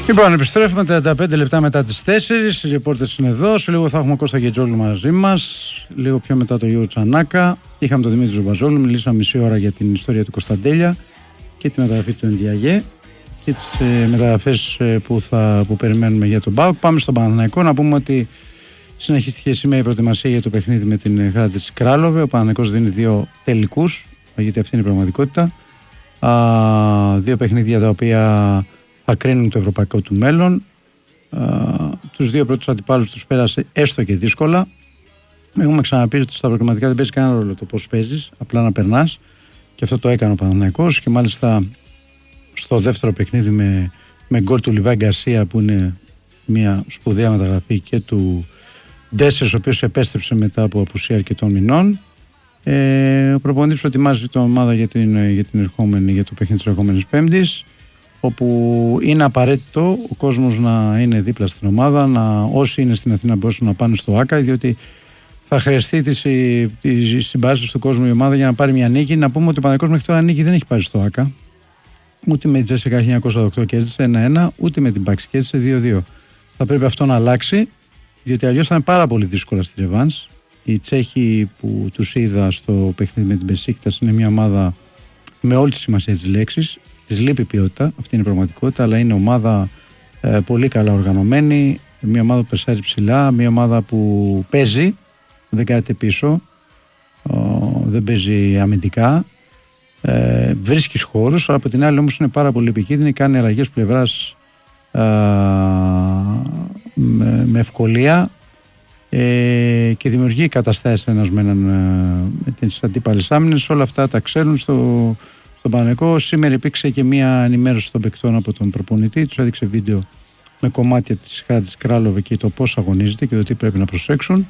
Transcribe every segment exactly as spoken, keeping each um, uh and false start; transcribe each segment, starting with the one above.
Λοιπόν, επιστρέφουμε τριάντα πέντε λεπτά μετά τις τέσσερις. Οι ρεπόρτες είναι εδώ. Σε λίγο θα έχουμε Κώστα Γετζόλου μαζί μας. Λίγο πιο μετά το Γιώργο Τσανάκα. Είχαμε τον Δημήτρη Ζουμπαζόλου. Μιλήσαμε μισή ώρα για την ιστορία του Κωνσταντέλια και τη μεταγραφή του Ενδιαγέ και τις ε, μεταγραφές ε, που, θα, που περιμένουμε για τον ΠΑΟΚ. Πάμε στον Παναθηναϊκό. Να πούμε ότι συνεχίστηκε σήμερα η προετοιμασία για το παιχνίδι με την Hradić Kralove. Ο Παναθηναϊκός δίνει δύο τελικούς, γιατί αυτή είναι η πραγματικότητα. Α, δύο παιχνίδια τα οποία θα κρίνουν το ευρωπαϊκό του μέλλον. Α, τους δύο πρώτους αντιπάλους τους πέρασε έστω και δύσκολα. Έχουμε ξαναπεί ότι στα προκριματικά δεν παίζει κανένα ρόλο το πώς παίζεις, απλά να περνάς. Και αυτό το έκανε ο Παναθηναϊκός και μάλιστα στο δεύτερο παιχνίδι με, με γκολ του Λιβάη Γκαρσία, που είναι μια σπουδαία μεταγραφή, και του Ντέσσερς, ο οποίος επέστρεψε μετά από απουσία αρκετών μηνών. Ε, ο προπονητής προετοιμάζει την ομάδα για, την, για, την ερχόμενη, για το παιχνίδι της ερχόμενης Πέμπτης, όπου είναι απαραίτητο ο κόσμος να είναι δίπλα στην ομάδα, να, όσοι είναι στην Αθήνα μπορούν να πάνε στο ΆΚΑ, διότι θα χρειαστεί τη συμπάραση του κόσμου η ομάδα για να πάρει μια νίκη. Να πούμε ότι ο Παναθηναϊκός μέχρι τώρα νίκη δεν έχει πάρει στο ΆΚΑ. Ούτε με την Τζέσικα χίλια εννιακόσια οκτώ κέρδισε ένα ένα, ούτε με την Πάξη κέρδισε δύο δύο. Θα πρέπει αυτό να αλλάξει, διότι αλλιώς θα είναι πάρα πολύ δύσκολα στη ρεβάνς. Οι Τσέχοι που τους είδα στο παιχνίδι με την Μπεσίκτας είναι μια ομάδα με όλη τη σημασία της λέξης. Της λείπει ποιότητα, αυτή είναι η πραγματικότητα, αλλά είναι ομάδα ε, πολύ καλά οργανωμένη. Μια ομάδα που περσάρει ψηλά, μια ομάδα που παίζει, δεν κάθεται πίσω, ε, δεν παίζει αμυντικά. Ε, βρίσκει χώρους, αλλά από την άλλη όμως είναι πάρα πολύ επικίνδυνη, κάνει αλλαγές πλευράς ε, με, με ευκολία ε, και δημιουργεί καταστάσεις ένας με έναν ε, με τις αντίπαλες άμυνες. Όλα αυτά τα ξέρουν στο, στον Παναθηναϊκό. Σήμερα υπήρξε και μια ενημέρωση των παικτών από τον προπονητή, τους έδειξε βίντεο με κομμάτια της Hradić Kralove και το πώς αγωνίζεται και το τι πρέπει να προσέξουν.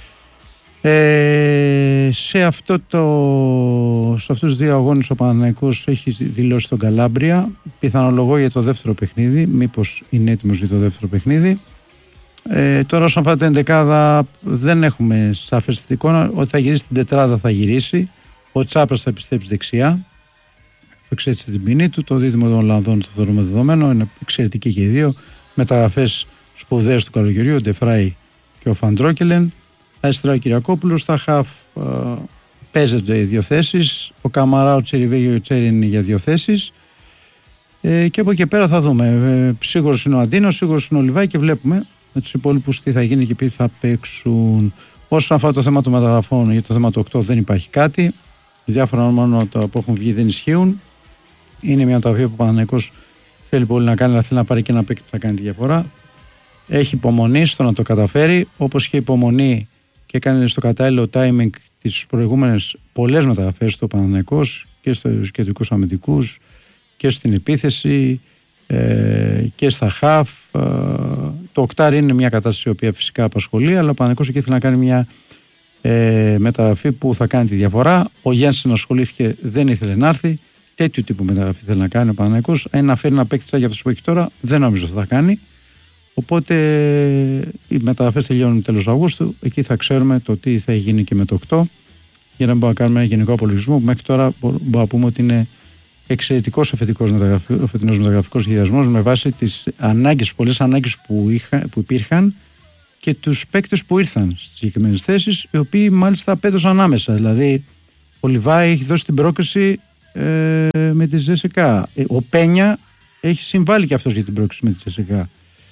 Ε, σε, αυτό το, σε αυτούς τους δύο αγώνες ο Παναθηναϊκός έχει δηλώσει τον Καλάμπρια, πιθανολογώ για το δεύτερο παιχνίδι, μήπως είναι έτοιμος για το δεύτερο παιχνίδι. Ε, τώρα όσον αφορά την εντεκάδα δεν έχουμε σαφές εικόνα. Ότι θα γυρίσει την τετράδα θα γυρίσει, ο Τσάπρας θα επιστρέψει δεξιά, εξέτησε την ποινή του, το δίδυμο των Ολλανδών το θεωρούμε δεδομένο, είναι εξαιρετικοί και οι δύο, μεταγραφές σπουδαίες του καλοκαιριού, ο Ντεφράι και ο Φαντρόκελεν. Αριστερά ο Κυριακόπουλος, στα χαφ ε, παίζονται οι δύο θέσεις, ο Καμαρά, ο Τσεριβέγιο και ο Τσέριν για δύο θέσεις, ε, και από εκεί πέρα θα δούμε. Ε, σίγουρος είναι ο Αντίνος, σίγουρος είναι ο Λιβάη και βλέπουμε με τους υπόλοιπους τι θα γίνει και ποιοι θα παίξουν. Όσον αφορά το θέμα των μεταγραφών, για το θέμα του οκτώ δεν υπάρχει κάτι. Διάφορα μόνο τα που έχουν βγει δεν ισχύουν. Είναι μια μεταγραφή που ο Παναθηναϊκός θέλει πολύ να κάνει, αλλά θέλει να πάρει και ένα παίκτη που θα κάνει τη διαφορά. Έχει υπομονή στο να το καταφέρει, όπως είχε υπομονή και κάνει στο κατάλληλο timing τις προηγούμενες πολλές μεταγραφές του Παναθηναϊκός και στους κεντρικούς αμυντικούς και στην επίθεση ε, και στα χαφ. Ε, το οκτάρι είναι μια κατάσταση η οποία φυσικά απασχολεί, αλλά ο Παναθηναϊκός εκεί θέλει να κάνει μια ε, μεταγραφή που θα κάνει τη διαφορά. Ο Γιάννης ασχολήθηκε, δεν ήθελε να έρθει. Τέτοιου τύπου μεταγραφή θέλει να κάνει ο Παναθηναϊκός. Αν να φέρει ένα παίκτη σαν για αυτούς που έχει τώρα, δεν νομίζω ότι θα κάνει. Οπότε οι μεταγραφές τελειώνουν τέλος Αυγούστου. Εκεί θα ξέρουμε το τι θα γίνει και με το οκτώ, για να μπορούμε να κάνουμε ένα γενικό απολογισμό που μέχρι τώρα μπορούμε να πούμε ότι είναι εξαιρετικός ο φετινός μεταγραφικός σχεδιασμός με βάση τις ανάγκες, πολλές ανάγκες που, είχα, που υπήρχαν και τους παίκτες που ήρθαν στις συγκεκριμένες θέσεις, οι οποίοι μάλιστα απέδωσαν άμεσα. Δηλαδή, ο Λιβάη έχει δώσει την πρόκριση ε, με τη Τζέσικα. Ο Πένια έχει συμβάλει και αυτός για την πρόκριση με τη Τζέσικα.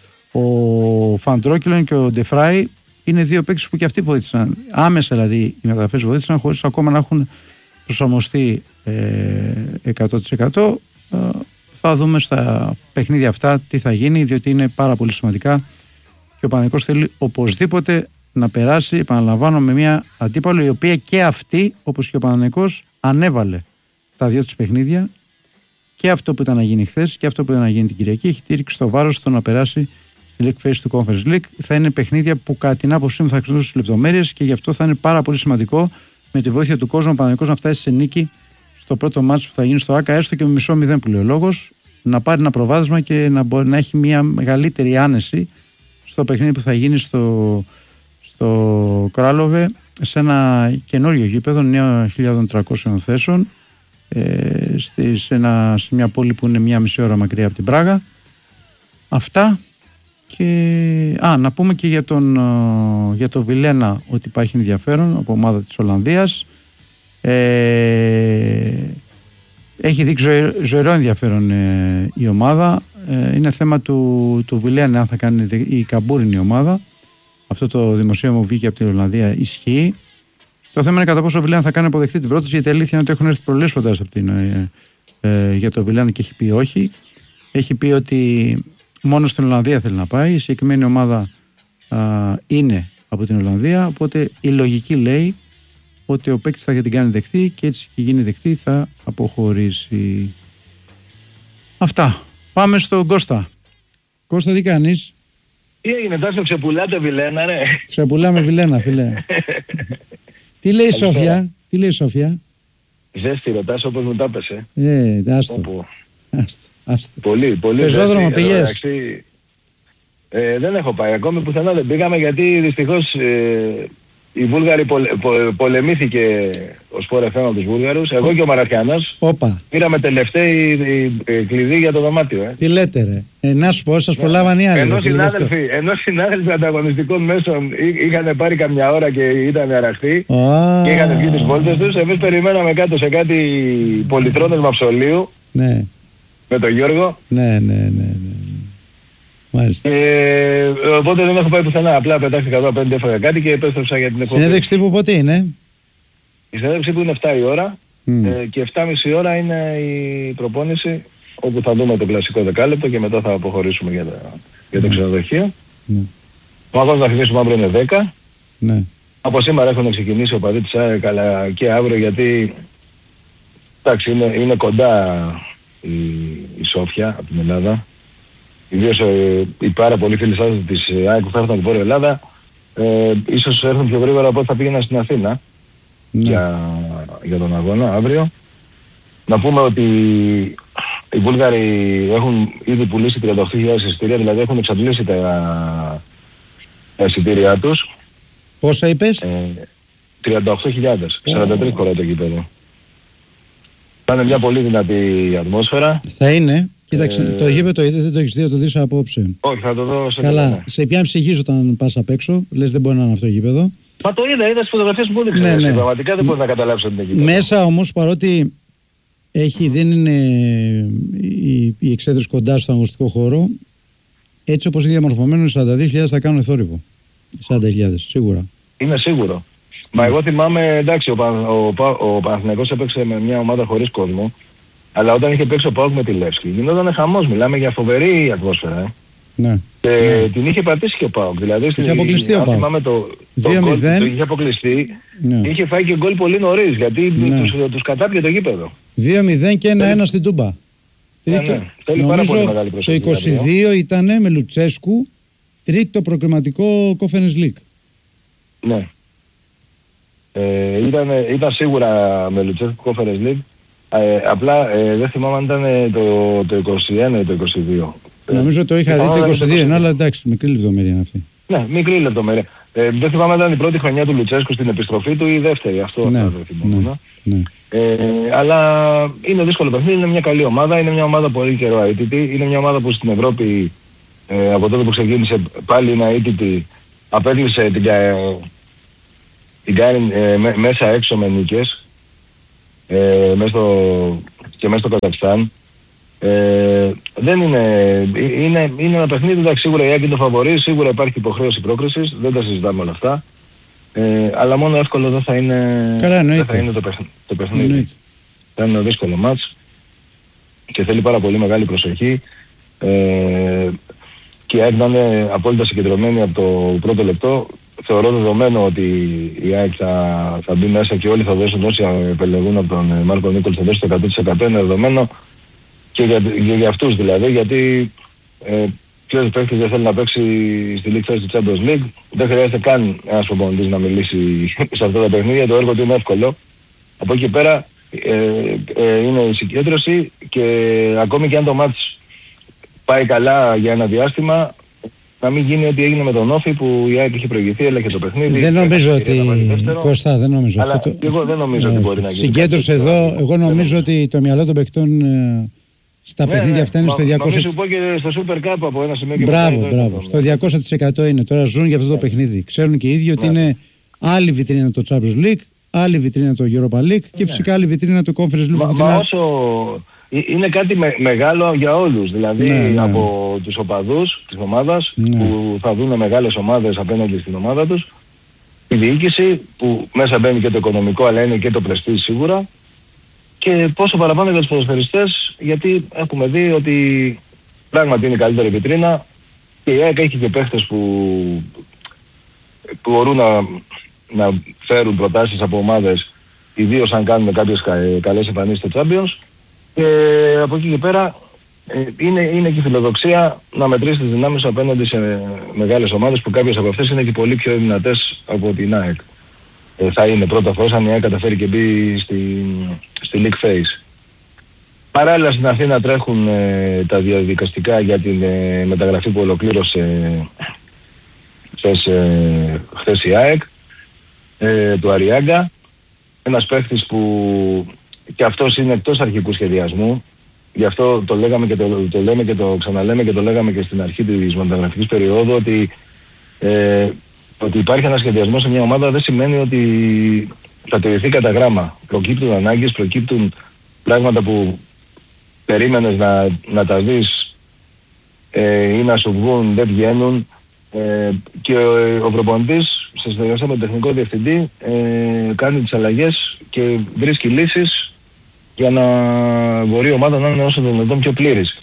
Ο Φαντρόκελεν και ο Ντεφράι είναι δύο παίκτες που και αυτοί βοήθησαν. Άμεσα δηλαδή οι μεταγραφές βοήθησαν, χωρίς ακόμα να έχουν προσαρμοστεί ε, εκατό τοις εκατό. Ε, θα δούμε στα παιχνίδια αυτά τι θα γίνει, διότι είναι πάρα πολύ σημαντικά και ο Παναθηναϊκός θέλει οπωσδήποτε να περάσει, επαναλαμβάνω, με μια αντίπαλο η οποία και αυτή, όπως και ο Παναθηναϊκός, ανέβαλε τα δύο τους παιχνίδια, και αυτό που ήταν να γίνει χθες και αυτό που ήταν να γίνει την Κυριακή. Έχει τήρηξει το βάρος στο να περάσει στη League Phase του Conference League. Θα είναι παιχνίδια που κατά την άποψή μου θα κρυθούν στις λεπτομέρειες και γι' αυτό θα είναι πάρα πολύ σημαντικό με τη βοήθεια του κόσμου ο Παναθηναϊκός να φτάσει σε νίκη στο πρώτο μάτς που θα γίνει στο ΆΚΑ, έστω και με μισό μηδέν που λέει ο λόγος, να πάρει ένα προβάδισμα και να μπορεί να έχει μια μεγαλύτερη άνεση στο παιχνίδι που θα γίνει στο, στο Κράλοβε, σε ένα καινούριο γήπεδο νέο χίλια τριακόσιων θέσεων, ε, στη, σε, ένα, σε μια πόλη που είναι μια μισή ώρα μακριά από την Πράγα. Αυτά. Και... Α, να πούμε και για τον, για τον Βιλένα ότι υπάρχει ενδιαφέρον από ομάδα της Ολλανδίας. Ε, έχει δείξει ζωε, ζωηρό ενδιαφέρον ε, η ομάδα. Ε, είναι θέμα του, του Βιλένα αν θα κάνει η καμπούρινη ομάδα. Αυτό το δημοσίευμα που βγήκε από την Ολλανδία ισχύει. Το θέμα είναι κατά πόσο ο Βιλένα θα κάνει αποδεχτεί την πρόταση, γιατί η αλήθεια είναι ότι έχουν έρθει πολλές προτάσεις από την, ε, ε, για τον Βιλένα και έχει πει όχι. Έχει πει ότι μόνο στην Ολλανδία θέλει να πάει. Η συγκεκριμένη ομάδα α, είναι από την Ολλανδία. Οπότε η λογική λέει ότι ο παίκτης θα την κάνει δεκτή και έτσι και γίνει δεκτή θα αποχωρήσει. Αυτά. Πάμε στον Κώστα. Κώστα, τι κάνεις? Τι έγινε, Τάσο, ξεπουλάτε Βιλένα, ρε? Ξεπουλάμε Βιλένα, φίλε. Τι λέει η Σόφια? Τι λέει η Σόφια? Ζέστη ρωτάς όπως μου τα έπεσε. Ε, άστο. Άστο. Πολύ, πολύ. Πεζόδρομο πήγες? Ε, δεν έχω πάει ακόμη, πουθενά δεν πήγαμε γιατί δυστυχώς ε, οι Βούλγαροι πολε, πο, πολεμήθηκε ο Σπορ εφ εμ από τους Βούλγαρους. Εγώ και ο Μαραθιανός πήραμε τελευταίοι κλειδί για το δωμάτιο. Ε. Τι λέτε ρε? Ε, να σου πω, σας προλάβαν οι άλλοι. Ενώ συνάδελφοι, ενώ συνάδελφοι ανταγωνιστικών μέσων είχαν πάρει καμιά ώρα και ήταν αραχτοί oh. και είχαν βγει τις βόλτες τους, εμείς περιμέναμε κάτω σε κάτι πολυτρόνες μαυσολίου. Ναι. Με τον Γιώργο. Ναι, ναι, ναι, ναι. Μάλιστα. Ε, οπότε δεν έχω πάει πουθενά. Απλά πετάχτηκα εδώ πέντε έφαγα κάτι και επέστρεψα για την εκπομπή. Συνέντευξη τύπου πότε είναι? Η συνέντευξη που είναι εφτά η ώρα mm. ε, και εφτά και μισή ώρα είναι η προπόνηση όπου θα δούμε το κλασικό δεκάλεπτο και μετά θα αποχωρήσουμε για, τα, για το mm. ξενοδοχείο. Mm. Ο αγώνας να θυμίσουμε αύριο είναι δέκα. Mm. Από σήμερα έχουν ξεκινήσει ο παδί της ΑΕΚ αλλά και αύριο γιατί εντάξει είναι, είναι κοντά η, η Σόφια από την Ελλάδα. Ιδίως ε, οι πάρα πολλοί φίλοι σας της ΑΕΚ που θα έρθουν από την Βόρεια Ελλάδα ε, ίσως έρθουν πιο γρήγορα από ό,τι θα πήγαιναν στην Αθήνα ναι. για, για τον αγώνα αύριο. Να πούμε ότι οι Βούλγαροι έχουν ήδη πουλήσει τριάντα οκτώ χιλιάδες εισιτήρια, δηλαδή έχουν εξαντλήσει τα, τα εισιτήριά τους. Πόσα είπες? Ε, τριάντα οκτώ χιλιάδες, σαράντα τρία χωράει το γήπεδο. Θα είναι μια πολύ δυνατή ατμόσφαιρα. Θα είναι. Κοίταξε, ε... το γήπεδο είδε, δεν το έχεις δει, το δεις απόψε. Όχι, θα το δω σε καλά. Ναι. Σε ποια ψυχή όταν πας απ' έξω, λες δεν μπορεί να είναι αυτό το γήπεδο. Μα το είδα, είδα στις φωτογραφίες που έδειξε. Ναι, ναι. Πραγματικά δεν μπορεί να καταλάβει ότι είναι γήπεδο. Μέσα όμως παρότι έχει, δεν είναι η, η εξέδρεση κοντά στον αγωνιστικό χώρο, έτσι όπως είναι διαμορφωμένο, οι σαράντα δύο χιλιάδες θα κάνουν θόρυβο. σαράντα χιλιάδες, σίγουρα. Είναι σίγουρο. Μα εγώ θυμάμαι, εντάξει, ο, ο, ο, ο Παναθηναϊκός έπαιξε με μια ομάδα χωρίς κόσμο. Αλλά όταν είχε παίξει ο ΠΑΟΚ με τη Λεύσκη, γινόταν χαμός, μιλάμε για φοβερή ατμόσφαιρα. Ε. Ναι. Και ναι. την είχε πατήσει και ο ΠΑΟΚ. Δηλαδή, είχε αποκλειστεί ο ΠΑΟΚ. Το, δύο μηδέν. Το είχε αποκλειστεί. Ναι. Είχε φάει και γκολ πολύ νωρίς, γιατί ναι. τους, τους κατάπιε το γήπεδο. δύο μηδέν και ένα ένα στην Τούμπα. Τρίτο, ναι, ναι. Νομίζω το είκοσι δύο δηλαδή. Ήταν με Λουτσέσκου, τρίτο προκριματικό Conference League. Ναι. Ε, ήταν, ήταν σίγουρα με Λουτσέσκου Conference League. Ε, απλά ε, δεν θυμάμαι αν ήταν το, το είκοσι ένα ή το είκοσι δύο. Νομίζω το είχα δει το είκοσι δύο, ναι, αλλά εντάξει, μικρή λεπτομέρεια είναι αυτή. Ναι, μικρή λεπτομέρεια. Ε, δεν θυμάμαι αν ήταν η πρώτη χρονιά του Λουτσέσκου στην επιστροφή του ή η δεύτερη, αυτό ναι, δεν θυμάμαι. Ναι, ναι. Ε, αλλά είναι δύσκολο παιχνίδι, είναι μια καλή ομάδα, είναι μια ομάδα πολύ καιρό αίτητη, είναι μια ομάδα που στην Ευρώπη ε, από τότε που ξεκίνησε πάλι είναι αίτητη, απέκλεισε την, την κάνει ε, μέ, μέσα έξω με νίκες. Ε, μέσα στο, και μέσα στο Καζακστάν ε, δεν είναι, είναι, είναι ένα παιχνίδι, εντάξει, σίγουρα η ΑΕΚ είναι το φαβορί, σίγουρα υπάρχει υποχρέωση πρόκρισης, δεν τα συζητάμε όλα αυτά ε, αλλά μόνο εύκολο δεν θα είναι, καλά, δεν θα είναι το, παιχν, το παιχνίδι. Θα είναι ένα δύσκολο μάτς και θέλει πάρα πολύ μεγάλη προσοχή ε, και η ΑΕΚ να είναι απόλυτα συγκεντρωμένη από το πρώτο λεπτό. Θεωρώ δεδομένο ότι η ΑΕΚ θα, θα μπει μέσα και όλοι θα δώσουν όσοι επιλεγούν από τον Μάρκο Νίκολς θα δώσουν το εκατό τοις εκατό, είναι δεδομένο και για, για, για αυτούς δηλαδή, γιατί ε, ποιος παίκτης δεν θέλει να παίξει στη League Phase του Champions League, δεν χρειάζεται καν ένας προπονητής να μιλήσει σε αυτά τα παιχνίδια, το έργο του είναι εύκολο. Από εκεί πέρα ε, ε, είναι η συγκέντρωση και ακόμη και αν το μάτς πάει καλά για ένα διάστημα, να μην γίνει ό,τι έγινε με τον Όφη που η ΑΕΚ είχε προηγηθεί, έλεγε το παιχνίδι. Δεν νομίζω ότι. Κώστα, δεν νομίζω. Αλλά αυτό το... εγώ δεν νομίζω ότι μπορεί να γίνει. Συγκέντρωσε εδώ, εγώ νομίζω ότι το μυαλό των παικτών Στα Ναι, παιχνίδια ναι. αυτά είναι Μα, στο διακόσια τοις εκατό. Μα σου πω και στο Super Cup από ένα σημείο και Μπράβο, μετά, μπράβο. το- Στο διακόσια τοις εκατό είναι. Τώρα ζουν για αυτό το Ναι. παιχνίδι. Ξέρουν και οι ίδιοι ότι Ναι. είναι άλλη βιτρίνα το Champions League, άλλη βιτρίνα το Europa League και Ναι. φυσικά άλλη βιτρίνα το Conference League. Μα, που μα την- όσο ε- είναι κάτι με, μεγάλο για όλους, δηλαδή Ναι, ναι. από τους οπαδούς της ομάδας Ναι. που θα δουν μεγάλες ομάδες απέναντι στην ομάδα τους, η διοίκηση που μέσα μπαίνει και το οικονομικό αλλά είναι και το πρεστίζ σίγουρα, και πόσο παραπάνω για τους ποδοσφαιριστές, γιατί έχουμε δει ότι πράγματι είναι η καλύτερη βιτρίνα και η ΑΕΚ έχει και παίχτες που, που μπορούν να, να φέρουν προτάσεις από ομάδες, ιδίως αν κάνουν κάποιες κα, καλές εμφανίσεις στο Champions, και από εκεί και πέρα ε, είναι, είναι και η φιλοδοξία να μετρήσει τις δυνάμεις απέναντι σε μεγάλες ομάδες που κάποιες από αυτές είναι και πολύ πιο δυνατές από την ΑΕΚ. Ε, θα είναι πρώτα φορά αν η ΑΕΚ καταφέρει και μπει στη, στη League Phase. Παράλληλα στην Αθήνα τρέχουν ε, τα διαδικαστικά για την ε, μεταγραφή που ολοκλήρωσε χθες, ε, χθες η ΑΕΚ, ε, του Αριάγκα. Ένας παίχτης που και αυτός είναι εκτός αρχικού σχεδιασμού. Γι' αυτό το λέγαμε και το, το λέμε και το ξαναλέμε και το λέγαμε και στην αρχή της μεταγραφικής περίοδου, ότι, ε, ότι υπάρχει ένας σχεδιασμός σε μια ομάδα δεν σημαίνει ότι θα τηρηθεί κατά γράμμα. Προκύπτουν ανάγκες, προκύπτουν πράγματα που περίμενες να, να τα δεις ε, ή να σου βγουν, δεν βγαίνουν, ε, και ο, ο προπονητής σε συνεργασία με τον τεχνικό διευθυντή ε, κάνει τις αλλαγές και βρίσκει λύσεις για να μπορεί η ομάδα να είναι όσο το δυνατόν πιο πλήρης.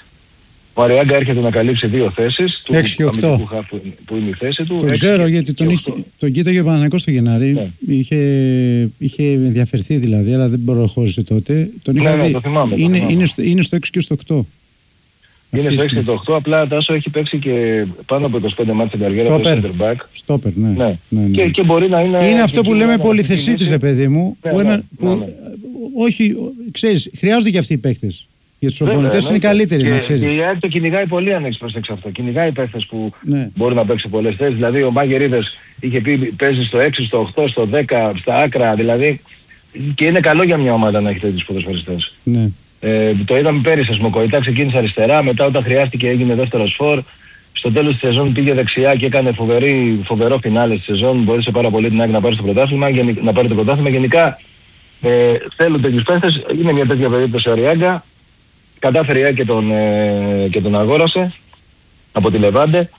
Ο Αριάγκα έρχεται να καλύψει δύο θέσεις του έξι και οκτώ. αμυντικού χαφ που, που είναι η θέση του. Το ξέρω γιατί τον, είχε, τον κοίταγε ο Παναθηναϊκός στο Γενάρη. Ναι. Είχε, είχε ενδιαφερθεί δηλαδή, αλλά δεν προχώρησε τότε. Τον Ναι, είχα ναι, δει. το θυμάμαι, το είναι, θυμάμαι. είναι, στο, είναι στο έξι και στο οκτώ. Είναι Αυτή στο η έξι και το οκτώ, απλά Τάσο έχει παίξει και πάνω από είκοσι πέντε μάτια στην καριέρα του Στόπερ. center back. Στόπερ, ναι. Ναι. ναι, ναι. Και, και μπορεί να είναι... Είναι αυτό που και λέμε να πολυθεσίτης, ξεκινήσει. ρε παιδί μου. Ναι, που ναι, ένα, ναι, που, ναι. όχι, χρειάζονται χρειάζονται και αυτοί οι παίκτες. Για τους Βέβαια, προπονητές είναι εννοείται. καλύτεροι, και, να ξέρεις. Και η ΑΕΚ το κυνηγάει πολύ, αν έχεις προσέξει αυτό. Κυνηγάει παίχτες που Ναι. μπορεί να παίξει πολλές θέσεις. Δηλαδή ο Μάγερίδες είχε πει παίζει στο έξι, στο οκτώ, στο δέκα, στα άκρα. Δηλαδή και είναι καλό για μια ομάδα να έχει τέτοιους ποδοσφαιριστές. Ναι. Ε, το είδαμε πέρυσι, ας πούμε, ο Κοϊτά ξεκίνησε αριστερά, μετά όταν χρειάστηκε έγινε δεύτερος φορ. Στο τέλος της σεζόν πήγε δεξιά και έκανε φοβερή, φοβερό φινάλε στη σεζόν. Μπορούσε πάρα πολύ την ΑΕΚ να πάρει το πρωτάθλημα, γενι- να πάρει το πρωτάθλημα. Γενικά ε, θέλουν τέτοιους παίχτες. Είναι μια τέτοια περίπτωση ο Αριάγκα. Κατάφερε η ΑΕΚ και τον, ε, και τον αγόρασε από τη Λεβάντε.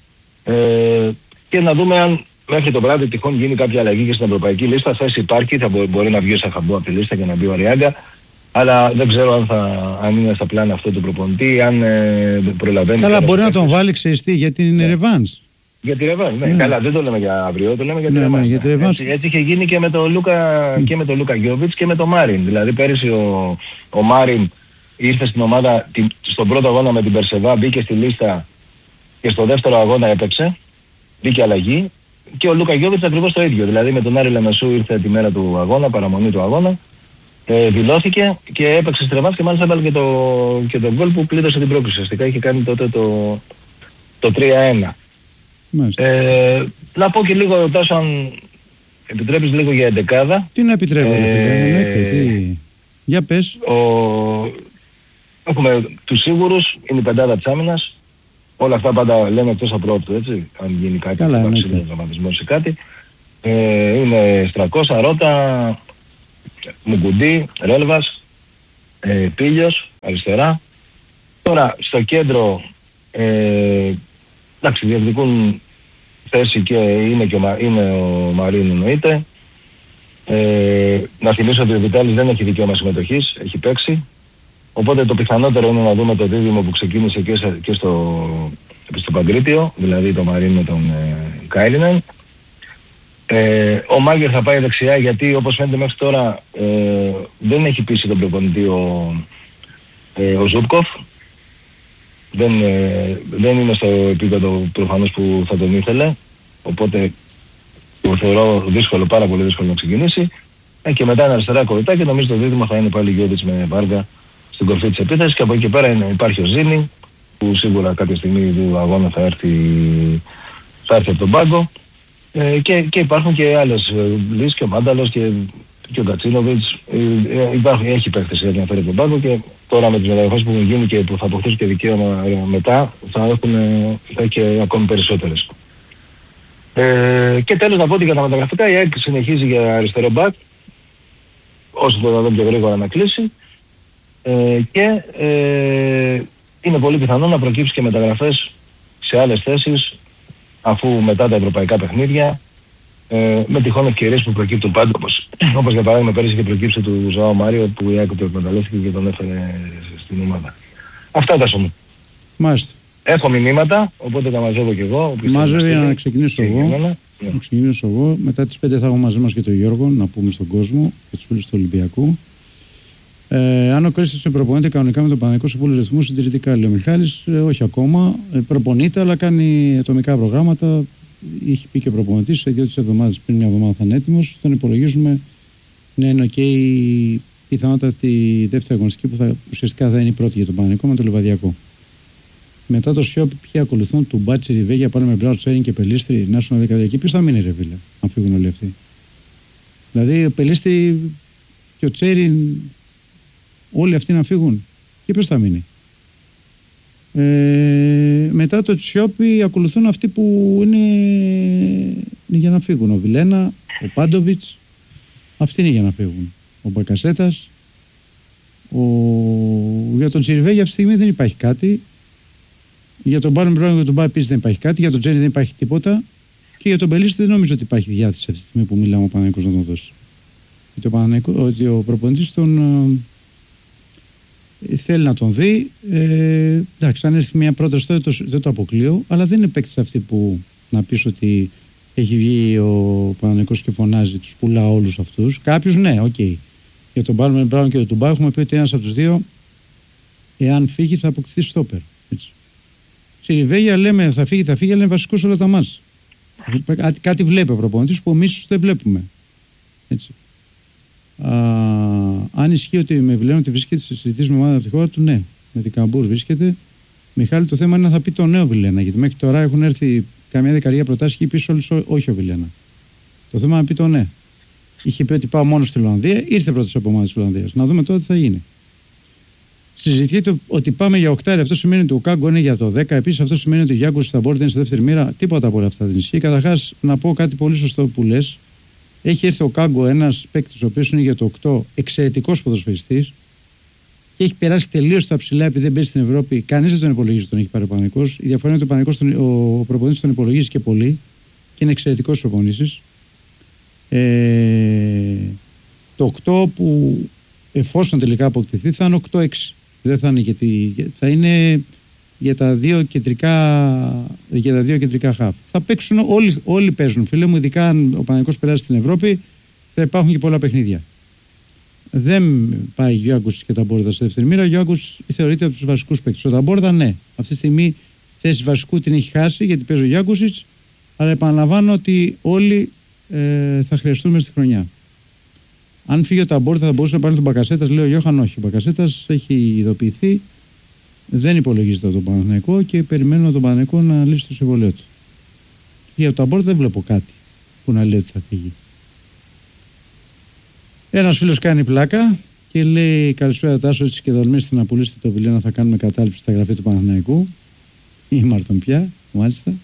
Ε, και να δούμε αν μέχρι το βράδυ τυχόν γίνει κάποια αλλαγή και στην ευρωπαϊκή λίστα. Θέση υπάρχει, θα μπο- μπορεί να βγει ο Σαχαμπού από τη λίστα και να μπει ο Αριάγκα. Αλλά δεν ξέρω αν, θα, αν είναι στα πλάνα αυτό του προπονητή, αν ε, προλαβαίνει. Καλά, άλλες μπορεί να παίκτες. τον βάλει, ξέρεις τι, γιατί είναι ρεβάνς. Για τη Ρεβάν, ναι. Ναι. Καλά, δεν το λέμε για αύριο, το λέμε για τη Ναι, ναι, Ρεβάν. για τη Ρεβάν. Έτσι, έτσι είχε γίνει και με τον Λούκα, και με τον Λούκα Γιώβιτς και με τον Μάριν. Δηλαδή πέρυσι ο, ο Μάριν ήρθε στην ομάδα την, στον πρώτο αγώνα με την Περσεβά, μπήκε στη λίστα και στο δεύτερο αγώνα έπαιξε, μπήκε αλλαγή, και ο Λούκα Γιώβιτς ακριβώς το ίδιο. Δηλαδή με τον Άρη Λεμεσού ήρθε τη μέρα του αγώνα, παραμονή του αγώνα, ε, δηλώθηκε και έπαιξε στη Ρεβάν και μάλιστα έβαλε και το, και το γκολ που κλείδωσε την πρόκληση. Ουσιαστικά είχε κάνει τότε το, το τρία ένα. Μάλιστα. Ε, να πω και λίγο, Τάσο, αν επιτρέπεις λίγο για εντεκάδα. Τι να επιτρέπω, ρε φίλε, ε, εννοείται, τι. Για πες. Ο... Έχουμε τους σίγουρους, είναι η πεντάδα της άμυνας. Όλα αυτά πάντα λέμε εκτός απρόπτου, έτσι. Αν γίνει κάτι, Καλά, υπάρξει εννοείται. δραματισμός ή κάτι. Ε, είναι Στρακώσα, Ρότα, Μουγκουντή, Ρέλβας, ε, Πίλιος, αριστερά. Τώρα στο κέντρο, ε, εντάξει, διεκδικούν θέση και είναι, και ο, Μα- είναι ο Μαρίν, εννοείται. Ε, να θυμίσω ότι ο Βιτάλης δεν έχει δικαίωμα συμμετοχής, έχει παίξει. Οπότε το πιθανότερο είναι να δούμε το δίδυμο που ξεκίνησε και, σε, και στο, στο Παγκρίτιο, δηλαδή το Μαρίν με τον ε, Κάιλινεν. Ε, ο Μάγκερ θα πάει δεξιά γιατί όπως φαίνεται μέχρι τώρα ε, δεν έχει πείσει τον προπονητή ο, ε, ο Ζούπκοφ. Δεν, ε, δεν είναι στο επίπεδο προφανώς που θα τον ήθελε, οπότε το θεωρώ δύσκολο, πάρα πολύ δύσκολο να ξεκινήσει. Ε, και μετά είναι αριστερά Κοριτά και νομίζω το δίδυμο θα είναι πάλι Γιώβιτς με Βάργα στην κορφή της επίθεσης, και από εκεί πέρα είναι, υπάρχει ο Ζήνη που σίγουρα κάποια στιγμή του αγώνα θα έρθει, θα έρθει από τον πάγκο, ε, και, και υπάρχουν και άλλες ε, λύσεις, και ο Μάνταλος και, και ο Κατσίνοβιτς, ε, ε, υπάρχει, έχει παίχτες για να φέρει από τον πάγκο, και τώρα με τις μεταγραφές που έχουν γίνει και που θα αποκτήσουν και δικαίωμα μετά, θα έχουν θα και ακόμη περισσότερες. Ε, και τέλος να πω ότι για τα μεταγραφικά η ΑΕΚ συνεχίζει για αριστερό μπακ, όσο το δω πιο γρήγορα να κλείσει. Ε, και ε, είναι πολύ πιθανό να προκύψει και μεταγραφές σε άλλες θέσεις, αφού μετά τα ευρωπαϊκά παιχνίδια, ε, με τυχόν ευκαιρίες που προκύπτουν πάντα, όπως, όπως για παράδειγμα πέρυσι και προκύψει του Ζωάο Μάριο, που η ΑΕΚ το εκμεταλλεύτηκε και τον έφερε στην ομάδα. Αυτά τα σου. Μάλιστα. Έχω μηνύματα, οπότε τα μαζεύω κι εγώ. Μάζευε να ξεκινήσω εγώ. Ναι. Να ξεκινήσω εγώ. Μετά τις πέντε θα έχω μαζί μας και τον Γιώργο, να πούμε στον κόσμο και τους φίλους του Ολυμπιακού. Ε, αν ο Κρίστης προπονείται κανονικά με τον Παναθηναϊκό σε πολλούς ρυθμούς, συντηρητικά λέει ο Μιχάλης, ε, όχι ακόμα. Ε, προπονείται, αλλά κάνει ατομικά προγράμματα. Είχε πει και ο προπονητής, σε δύο-τρεις εβδομάδες πριν μια εβδομάδα θα είναι έτοιμος. Τον υπολογίζουμε να είναι ok πιθανότατα η δεύτερη αγωνιστική που θα, ουσιαστικά θα είναι η πρώτη για τον Παναθηναϊκό με το Λιβαδιακό. Μετά το Σιόπι, ποιοι ακολουθούν του Μπάτσι, Ριβέγια, πάνε με Μπράου, Τσέριν και Πελίστρη, να σου δεκαδιακή. Ποιος θα μείνει, ρε φίλε, αν φύγουν όλοι αυτοί. Δηλαδή, ο Πελίστρη και ο Τσέριν, όλοι αυτοί να φύγουν. Και ποιος θα μείνει. Ε, μετά το Σιόπι ακολουθούν αυτοί που είναι, είναι για να φύγουν. Ο Βιλένα, ο Πάντοβιτς, αυτοί είναι για να φύγουν. Ο Μπακασέτας. Ο... Για τον Τσιριβέγια αυτή τη στιγμή δεν υπάρχει κάτι. Για τον Μπάρον Μπράουν και τον Μπά επίσης δεν υπάρχει κάτι. Για τον Τζέρι δεν υπάρχει τίποτα. Και για τον Πελίστη δεν νομίζω ότι υπάρχει διάθεση αυτή τη στιγμή που μιλάμε ο Παναθηναϊκός να τον δώσει. Ότι ο προπονητής τον ε, θέλει να τον δει. Ε, εντάξει, αν έρθει μια πρόταση τότε δεν το, δεν το αποκλείω. Αλλά δεν είναι παίκτης αυτή που να πεις ότι έχει βγει ο Παναθηναϊκός και φωνάζει, τους πουλά όλους αυτούς. Κάποιους ναι, οκ. Okay. Για τον Μπάρον Μπράουν και τον Μπά έχουμε πει ότι ένας από τους δύο, εάν φύγει, θα αποκτηθεί στόπερ. Έτσι. Στη Ριβέγια λέμε θα φύγει, θα φύγει, αλλά είναι βασικό σε όλα τα μάτς. Κάτι, κάτι βλέπει ο προπονητής που εμείς δεν βλέπουμε. Έτσι. Α, αν ισχύει ότι με Βιλένα ότι βρίσκεται σε συζητήσεις με ομάδα από τη χώρα του, ναι. Με την Καμπούρ βρίσκεται. Μιχάλη, το θέμα είναι να θα πει το νέο Βιλένα. Γιατί μέχρι τώρα έχουν έρθει καμιά δεκαετία προτάσεις και είπε όλους όχι ο Βιλένα. Το θέμα είναι να πει το ναι. Είχε πει ότι πάω μόνο στη Ολλανδία, ήρθε πρώτος από ομάδα της Ολλανδίας. Να δούμε τώρα τι θα γίνει. Συζητιέται ότι πάμε για οκτάρι. Αυτό σημαίνει ότι ο Κάγκο είναι για το δέκα. Επίσης, αυτό σημαίνει ότι ο Γιάνγκος θα μπορεί να είναι στη δεύτερη μοίρα. Τίποτα από όλα αυτά δεν ισχύει. Καταρχάς, να πω κάτι πολύ σωστό που λες. Έχει έρθει ο Κάγκο, ένας παίκτης ο οποίος είναι για το οκτώ, εξαιρετικός ποδοσφαιριστής και έχει περάσει τελείως τα ψηλά επειδή δεν παίζει στην Ευρώπη. Κανείς δεν τον υπολογίζει τον έχει πάρει ο Παναθηναϊκός. Η διαφορά είναι ότι ο, ο προπονητής τον υπολογίζει και πολύ και είναι εξαιρετικός προπονητής. Ε, το οκτώ που εφόσον τελικά αποκτηθεί θα είναι οκτώ έξι. Δεν θα είναι, γιατί θα είναι για τα δύο κεντρικά, για τα δύο κεντρικά χαφ. Θα παίξουν όλοι, όλοι παίζουν, φίλε μου, ειδικά αν ο Παναθηναϊκός περάσει στην Ευρώπη, θα υπάρχουν και πολλά παιχνίδια. Δεν πάει ο Γιάνγκος και τα Ταμπόρδα στη δεύτερη μοίρα. Ο Γιάνγκος θεωρείται από τους βασικούς παίκτες. Ο Ταμπόρδα, ναι. Αυτή τη στιγμή θέση βασικού την έχει χάσει γιατί παίζει ο Γιάνγκοσιτς, αλλά επαναλαμβάνω ότι όλοι ε, θα χρειαστούμε στη χρονιά. Αν φύγει ο Ταμπόρδα θα μπορούσε να πάρει τον Μπακασέτας, λέει ο Γιώχαν, όχι. Ο Μπακασέτας έχει ειδοποιηθεί, δεν υπολογίζεται από τον Παναθηναϊκό και περιμένουμε τον Παναθηναϊκό να λύσει το συμβολέο του. Και για τον Ταμπόρδα δεν βλέπω κάτι που να λέει ότι θα φύγει. Ένας φίλος κάνει πλάκα και λέει: καλησπέρα Τάσο, έτσι και δολμήστε να πουλήσετε το Βιλένα, θα κάνουμε κατάληψη στα γραφεία του Παναθηναϊκού. Ή Μάρτον πια, μάλιστα.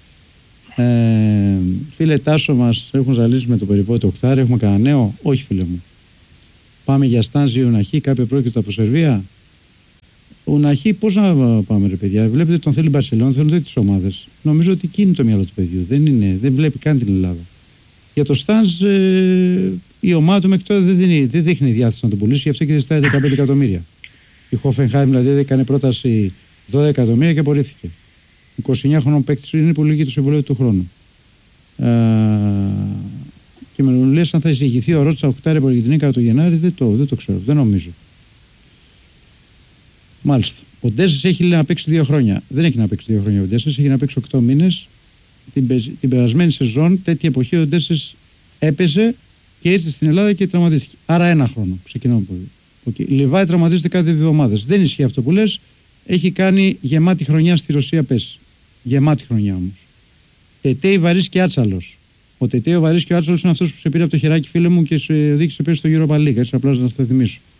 Ε, φίλε Τάσο, μας έχουν ζαλίσει με το περιβόητο οκτάρι, έχουμε κανένα νέο? Όχι, φίλε μου. Πάμε για Στάνζι Ουναχή, κάποιο πρόκειται από Σερβία. Ουναχή, πώς να πάμε, ρε παιδιά? Βλέπετε τον θέλει η Μπαρσελόνα, θέλουν τέτοιες ομάδες. Νομίζω ότι εκεί είναι το μυαλό του παιδιού. Δεν, είναι, δεν βλέπει καν την Ελλάδα. Για το Στάνζ, ε, η ομάδα του μέχρι τώρα δεν, δίνει, δεν δείχνει διάθεση να τον πουλήσει, γι' αυτό και δεν ζητάει δεκαπέντε εκατομμύρια. Η Χόφενχάιμ δηλαδή έκανε πρόταση δώδεκα εκατομμύρια και απορρίφθηκε. είκοσι εννιά χρονών παίκτης είναι πολύ λίγη το συμβολέο του χρόνου. Ε, και με λες αν θα εισηγηθεί ο Ρότσα οκτάρι από Αργεντινή το Γενάρη, δεν το, δεν το ξέρω, δεν νομίζω. Μάλιστα. Ο Ντέσσες έχει λέει, να παίξει δύο χρόνια. Δεν έχει να παίξει δύο χρόνια ο Ντέσσες, έχει να παίξει οκτώ μήνες. Την, την περασμένη σεζόν, τέτοια εποχή, ο Ντέσσες έπαιζε και ήρθε στην Ελλάδα και τραυματίστηκε. Άρα ένα χρόνο. Ξεκινάμε από εδώ. Okay. Λιβάη τραυματίζεται κάθε δύο εβδομάδες. Δεν ισχύει αυτό που λες. Έχει κάνει γεμάτη χρονιά στη Ρωσία, πες. Γεμάτη χρονιά όμως. Τετέι Βαρύς και Άτσαλος. Ο Τετέι ο Βαρύς και ο Άτσαλος είναι αυτός που σε πήρε από το χεράκι, φίλε μου, και σε οδήγησε πέσει στο Europa League. Έτσι απλά να το θυμίσω.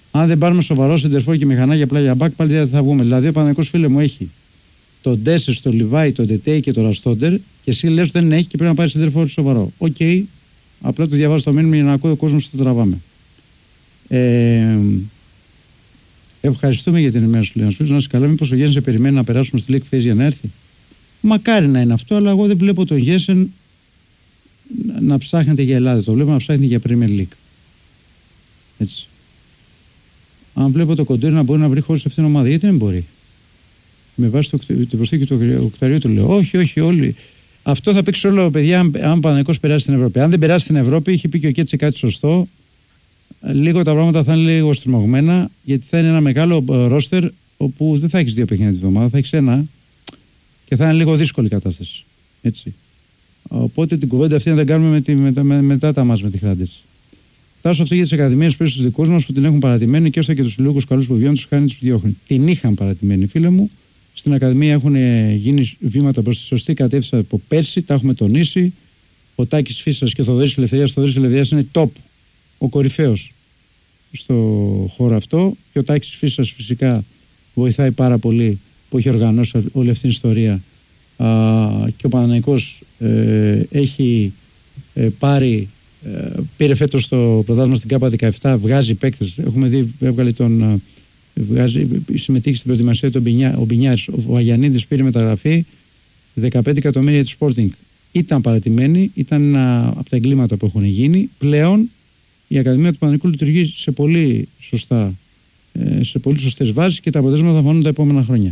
Αν δεν πάρουμε σοβαρό σεντερφόρ και μηχανάκια απλά για μπακ, πάλι δεν θα βγούμε. Δηλαδή, ο Παναθηναϊκός, φίλε μου, έχει τον Ντέσσερ, τον Λιβάη, τον Ντετέι και τον Ραστόντερ, και εσύ λες ότι δεν έχει και πρέπει να πάρει σεντερφόρ σοβαρό. Οκ, okay. Απλά το διαβάζω το μήνυμα για να ακούει ο κόσμος ότι το τραβάμε. Ε, ευχαριστούμε για την ενημέρωση του Λέων. Να είσαι καλά, μήπως ο Γένσεν περιμένει να περάσουμε στη League Phase για να έρθει. Μακάρι να είναι αυτό, αλλά εγώ δεν βλέπω τον Γένσεν να, να ψάχνεται για Ελλάδα. Το βλέπω να ψάχνεται για Premier League. Έτσι. Αν βλέπω το Κοντέρ να μπορεί να βρει χώρο σε αυτήν την ομάδα, γιατί δεν μπορεί. Με βάση το, την προσθήκη του Οκταριού του λέω: Όχι, όχι, όλοι. Αυτό θα παίξει όλο, παιδιά, αν, αν ο Παναθηναϊκός περάσει στην Ευρώπη. Αν δεν περάσει στην Ευρώπη, είχε πει και ο Κέτσε κάτι σωστό. Λίγο τα πράγματα θα είναι λίγο στριμωγμένα, γιατί θα είναι ένα μεγάλο ρόστερ όπου δεν θα έχει δύο παιχνίδια τη βδομάδα, θα έχει ένα και θα είναι λίγο δύσκολη η κατάσταση. Έτσι. Οπότε την κουβέντα αυτή να την κάνουμε με τη, με, με, μετά τα μας με τη Χράντες. Φτάσω αυτό για τις ακαδημίες πίσω στους δικούς μας που την έχουν παρατημένη και έστω και τους λίγους καλούς που βιώνουν, τους χάνει, τους διώχνει. Την είχαν παρατημένη, φίλε μου. Στην Ακαδημία έχουν γίνει βήματα προς τη σωστή κατεύθυνση από πέρσι, τα έχουμε τονίσει. Ο Τάκης Φίσας και ο Θοδωρής Ελευθερίας. Ο Θοδωρής Ελευθερίας είναι top, ο κορυφαίος στο χώρο αυτό. Και ο Τάκης Φίσας φυσικά βοηθάει πάρα πολύ που έχει οργανώσει όλη αυτή την ιστορία. Α, και ο Παναθηναϊκός ε, έχει ε, πάρει, ε, πήρε φέτος το πρωτάθλημα στην ΚΑΠΑ δεκαεπτά, βγάζει παίκτες. Έχουμε δει, έβγαλε τον. Βγάζει, συμμετείχε στην προετοιμασία του ο Μπινιάρης. Ο Βαγιανίδης πήρε μεταγραφή δεκαπέντε εκατομμύρια του Sporting. Ήταν παρατημένη, ήταν ένα από τα εγκλήματα που έχουν γίνει. Πλέον η Ακαδημία του Παναθηναϊκού λειτουργεί σε πολύ, σωστά, σε πολύ σωστές βάσεις και τα αποτέλεσματα θα φανούν τα επόμενα χρόνια.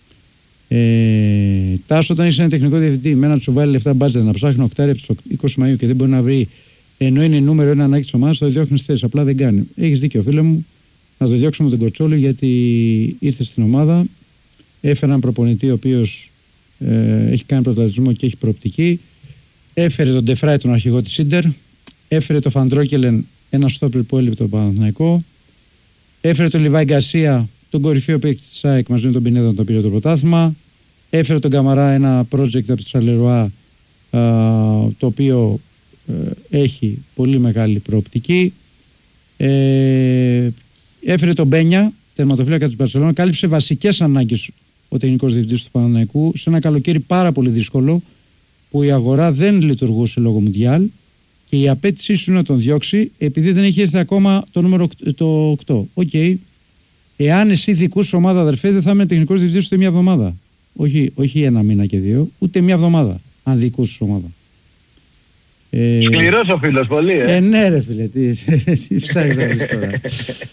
Ε, Τάσο, όταν είσαι ένα τεχνικό διευθυντή με ένα του βάλει λεφτά μπάτζετ να ψάχνει οκτάρι από τις είκοσι Μαΐου και δεν μπορεί να βρει, ενώ είναι νούμερο ένα ανάγκη της ομάδας, θα το διώχνει θέση. Απλά δεν κάνει. Έχεις δίκιο, φίλε μου. Να το διώξουμε τον Κοτσόλη, γιατί ήρθε στην ομάδα, έφερε έναν προπονητή ο οποίος ε, έχει κάνει πρωταθλητισμό και έχει προοπτική, έφερε τον Ντεφράι, τον αρχηγό της Ίντερ, έφερε τον Φαντρόκελεν, ένα στόπερ που έλειπε τον Παναθηναϊκό, έφερε τον Λιβάη Γκαρσία, τον κορυφαίο παίκτη της ΑΕΚ μαζί με τον Πινέδο, τον πήρε το πρωτάθλημα, έφερε τον Καμαρά, ένα project από τη Σαλερουά, το οποίο ε, έχει πολύ μεγάλη προοπτική. Ε, Έφερε τον Μπένια, τερματοφύλακα της Μπαρσελόνα, κάλυψε βασικές ανάγκες ο τεχνικός διευθυντής του Παναθηναϊκού σε ένα καλοκαίρι πάρα πολύ δύσκολο που η αγορά δεν λειτουργούσε λόγω Μουντιάλ και η απέτησή σου να τον διώξει επειδή δεν έχει έρθει ακόμα το νούμερο το οκτώ. Οκ. Okay. Εάν εσύ δικούς ομάδα, αδερφέ, δεν θα είμαι τεχνικός διευθυντής ούτε μια εβδομάδα. Όχι, όχι ένα μήνα και δύο, ούτε μια εβδομάδα, αν δικούς ομάδα. Ε, Σκληρός ο φίλος, πολύ, ε. ε ναι, ρε φίλε, τι, τι ψάχνεις να πεις τώρα.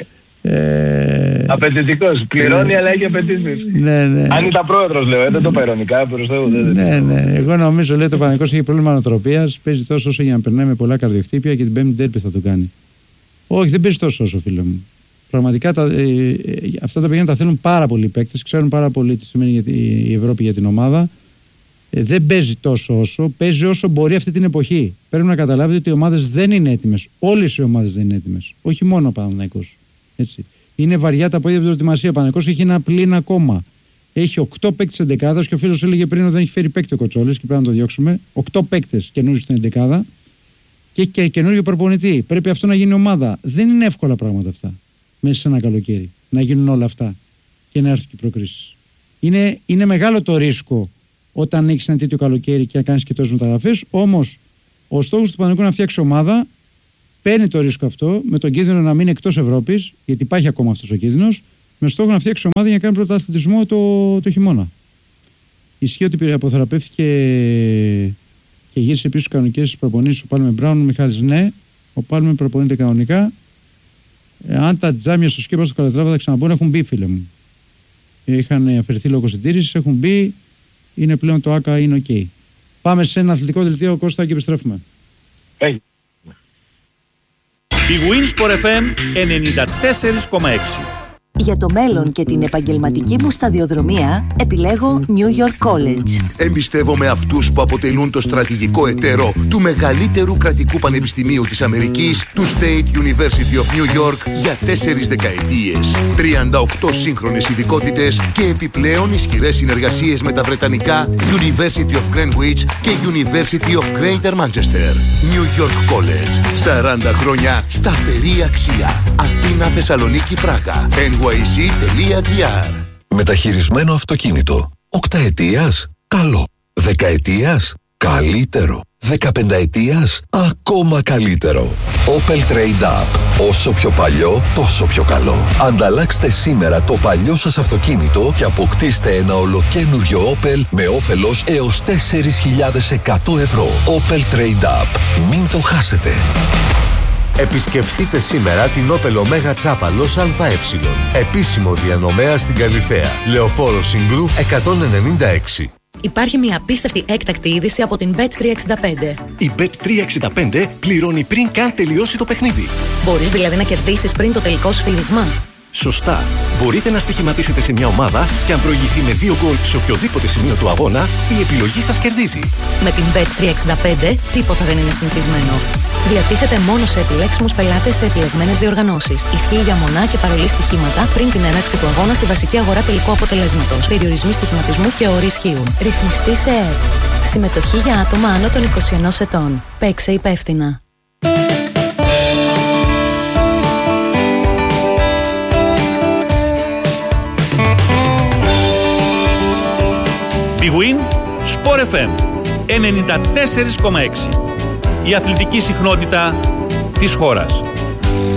Ε... Απαιτητικός, πληρώνει, ε... αλλά έχει απαιτήσεις. Ναι, ναι. Αν ήταν πρόεδρος, λέω, ε, δεν το παειρωνικά, προς Θεού. Ναι, ναι. Εγώ νομίζω, λέει, το Παναθηναϊκός έχει πρόβλημα νοοτροπίας. Παίζει τόσο όσο για να περνάει με πολλά καρδιοχτύπια και την πέμπτη ντέρμπι θα το κάνει. Όχι, δεν παίζει τόσο όσο, φίλε μου. Πραγματικά τα, ε, ε, αυτά τα παιχνίδια τα θέλουν πάρα πολλοί παίκτες, ξέρουν πάρα πολύ τι σημαίνει για τη, η Ευρώπη για την ομάδα. Ε, δεν παίζει τόσο όσο, παίζει όσο μπορεί αυτή την εποχή. Πρέπει να καταλάβετε ότι οι ομάδες δεν είναι έτοιμες. Όλες οι ομάδες δεν είναι έτοιμες. Όχι μόνο ο Παναθηναϊκός. Έτσι. Είναι βαριά τα πόδια από την προετοιμασία. Ο Παναθηναϊκός έχει ένα πλήν ακόμα. Έχει οκτώ παίκτες εντεκάδα και ο φίλος έλεγε πριν ότι δεν έχει φέρει παίκτη ο Κοτσόλης και πρέπει να το διώξουμε. Οκτώ παίκτες καινούριου στην εντεκάδα και έχει και καινούριο προπονητή. Πρέπει αυτό να γίνει ομάδα. Δεν είναι εύκολα πράγματα αυτά μέσα σε ένα καλοκαίρι. Να γίνουν όλα αυτά και να έρθουν και οι προκρίσεις. Είναι, είναι μεγάλο το ρίσκο όταν έχει ένα τέτοιο καλοκαίρι και να κάνει και τόσες μεταγραφές. Όμως ο στόχος του Παναθηναϊκού να φτιάξει ομάδα. Παίρνει το ρίσκο αυτό με τον κίνδυνο να μείνει εκτός Ευρώπης, γιατί υπάρχει ακόμα αυτός ο κίνδυνος, με στόχο να φτιάξει ομάδα για να κάνει πρωταθλητισμό το, το χειμώνα. Ισχύει ότι αποθεραπεύτηκε και γύρισε πίσω στις κανονικές προπονήσεις ο Πάλμε Μπράουν. Μιχάλης, ναι, ο Πάλμε προπονείται κανονικά. Ε, αν τα τζάμια στο σκέπα του Καλατράβα θα ξαναμπούν, έχουν μπει, φίλε μου. Είχαν αφαιρεθεί λόγω συντήρησης, έχουν μπει, είναι πλέον το ΆΚΑ, είναι οκ. Okay. Πάμε σε ένα αθλητικό δελτίο, Κώστα, και επιστρέφουμε. Hey. Η Winsport εφ εμ ενενήντα τέσσερα κόμμα έξι. Για το μέλλον και την επαγγελματική μου σταδιοδρομία, επιλέγω New York College. Εμπιστεύομαι αυτούς που αποτελούν το στρατηγικό εταίρο του μεγαλύτερου κρατικού πανεπιστημίου της Αμερικής, του State University of New York, για τέσσερις δεκαετίες. τριάντα οκτώ σύγχρονες ειδικότητες και επιπλέον ισχυρές συνεργασίες με τα βρετανικά University of Greenwich και University of Greater Manchester. New York College. σαράντα χρόνια σταθερή αξία. Αθήνα, Θεσσαλονίκη, Πράγα. εν γουάι σι τελεία τζι άρ. Μεταχειρισμένο αυτοκίνητο. Οκταετίας, καλό. Δεκαετίας, καλύτερο. Δεκαπενταετίας, ακόμα καλύτερο. Opel Trade Up. Όσο πιο παλιό, τόσο πιο καλό. Ανταλλάξτε σήμερα το παλιό σας αυτοκίνητο και αποκτήστε ένα ολοκένουργιο Opel με όφελος έως τέσσερις χιλιάδες εκατό ευρώ. Opel Trade Up. Μην το χάσετε. Επισκεφτείτε σήμερα την Opel Omega Τσάπαλος ΑΕ. Επίσημο διανομέα στην Καλιθέα. Λεωφόρο Συγκρού εκατόν ενενήντα έξι. Υπάρχει μια απίστευτη έκτακτη είδηση από την μπετ τριακόσια εξήντα πέντε. Η μπετ τριακόσια εξήντα πέντε πληρώνει πριν καν τελειώσει το παιχνίδι. Μπορείς δηλαδή να κερδίσεις πριν το τελικό σφύριγμα. Σωστά. Μπορείτε να στοιχηματίσετε σε μια ομάδα και αν προηγηθεί με δύο γκολ σε οποιοδήποτε σημείο του αγώνα, η επιλογή σας κερδίζει. Με την μπετ τριακόσια εξήντα πέντε τίποτα δεν είναι συνηθισμένο. Διατίθεται μόνο σε επιλέξιμους πελάτες σε επιλεγμένες διοργανώσεις. Ισχύει για μονά και παρολί στοιχήματα πριν την έναρξη του αγώνα στη βασική αγορά τελικού αποτελέσματος. Περιορισμοί στοιχηματισμού και όροι ισχύουν. Ρυθμιστή σε ΕΕΠ. Συμμετοχή για άτομα άνω των είκοσι ενός ετών. Παίξε υπεύθυνα. Big Win, Sport εφ εμ ενενήντα τέσσερα κόμμα έξι. Η αθλητική συχνότητα της χώρας.